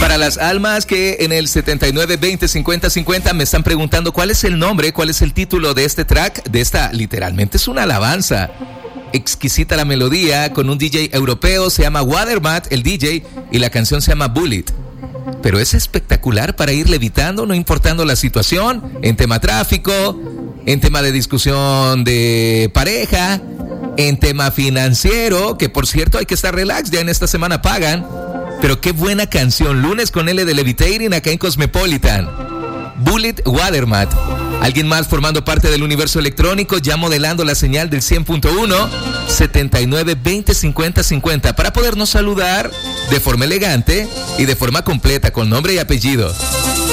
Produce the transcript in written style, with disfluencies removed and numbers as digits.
Para las almas que en el 79205050 me están preguntando cuál es el nombre, cuál es el título de este track, de esta literalmente es una alabanza. Exquisita la melodía con un DJ europeo, se llama Watermat, el DJ, y la canción se llama Bullet. Pero es espectacular para ir levitando, no importando la situación, en tema tráfico, en tema de discusión de pareja, en tema financiero, que por cierto hay que estar relax, ya en esta semana pagan. Pero qué buena canción, lunes con L de Levitating acá en Cosmopolitan. Bullet Watermat. Alguien más formando parte del universo electrónico, ya modelando la señal del 100.1, 79205050, para podernos saludar de forma elegante y de forma completa, con nombre y apellido.